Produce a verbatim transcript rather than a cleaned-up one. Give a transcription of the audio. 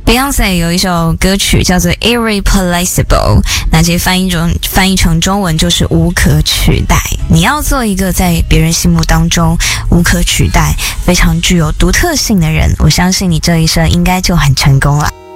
Beyonce 有一首歌曲叫做 Irreplaceable， 那其实翻译中翻译成中文就是无可取代。你要做一个在别人心目当中无可取代、非常具有独特性的人，我相信你这一生应该就很成功了。